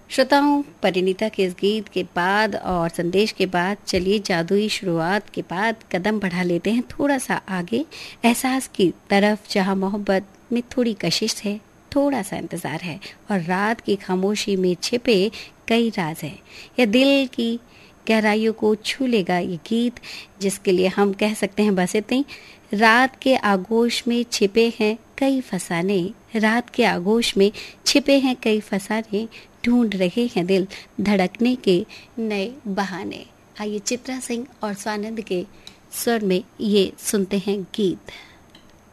श्रोताओं, परिणीता के इस गीत के बाद और संदेश के बाद चलिए जादुई शुरुआत के बाद कदम बढ़ा लेते हैं थोड़ा सा आगे, एहसास की तरफ, जहां मोहब्बत में थोड़ी कशिश है, थोड़ा सा इंतजार है और रात की खामोशी में छिपे कई राज हैं। यह दिल की गहराइयों को छू लेगा ये गीत, जिसके लिए हम कह सकते हैं बस इतनी। रात के आगोश में छिपे हैं कई फसाने, रात के आगोश में छिपे हैं कई फसाने, ढूंढ रहे हैं दिल धड़कने के नए बहाने। आइए चित्रा सिंह और स्वानंद के स्वर में ये सुनते हैं गीत।